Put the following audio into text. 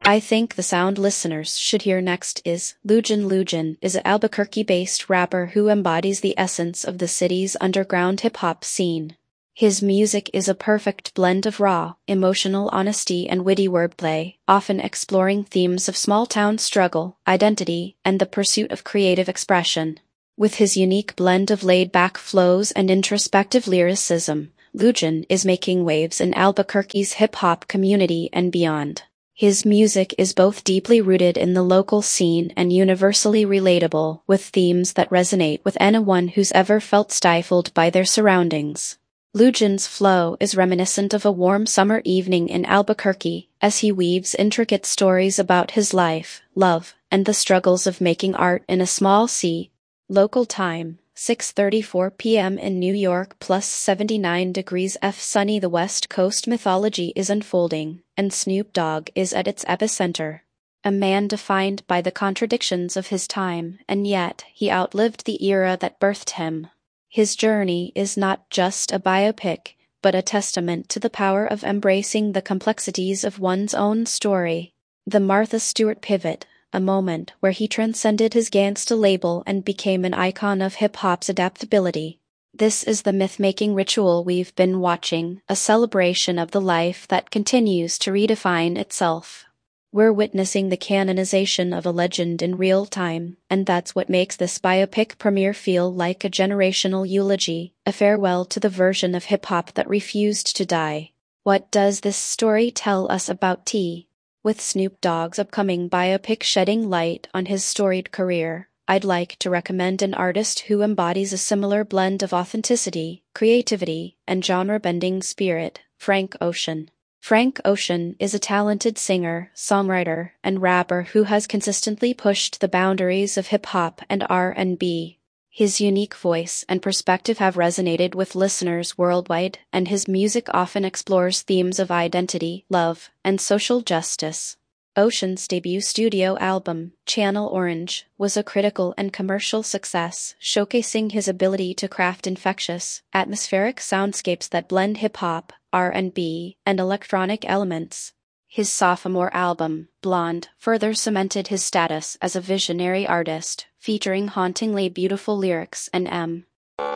I think the sound listeners should hear next is Lujin. Lujin is an Albuquerque-based rapper who embodies the essence of the city's underground hip-hop scene. His music is a perfect blend of raw, emotional honesty and witty wordplay, often exploring themes of small-town struggle, identity, and the pursuit of creative expression. With his unique blend of laid-back flows and introspective lyricism, Lujin is making waves in Albuquerque's hip-hop community and beyond. His music is both deeply rooted in the local scene and universally relatable, with themes that resonate with anyone who's ever felt stifled by their surroundings. Lujin's flow is reminiscent of a warm summer evening in Albuquerque, as he weaves intricate stories about his life, love, and the struggles of making art in a small city. Local time, 6:34 p.m. in New York plus 79 degrees F sunny. The West Coast mythology is unfolding, and Snoop Dogg is at its epicenter. A man defined by the contradictions of his time, and yet he outlived the era that birthed him. His journey is not just a biopic, but a testament to the power of embracing the complexities of one's own story. The Martha Stewart pivot, a moment where he transcended his gangsta label and became an icon of hip-hop's adaptability. This is the myth-making ritual we've been watching, a celebration of the life that continues to redefine itself. We're witnessing the canonization of a legend in real time, and that's what makes this biopic premiere feel like a generational eulogy, a farewell to the version of hip-hop that refused to die. What does this story tell us about T? With Snoop Dogg's upcoming biopic shedding light on his storied career, I'd like to recommend an artist who embodies a similar blend of authenticity, creativity, and genre-bending spirit, Frank Ocean. Frank Ocean is a talented singer, songwriter, and rapper who has consistently pushed the boundaries of hip-hop and R&B. His unique voice and perspective have resonated with listeners worldwide, and his music often explores themes of identity, love, and social justice. Ocean's debut studio album, Channel Orange, was a critical and commercial success, showcasing his ability to craft infectious, atmospheric soundscapes that blend hip-hop, R&B, and electronic elements. His sophomore album, Blonde, further cemented his status as a visionary artist, featuring hauntingly beautiful lyrics and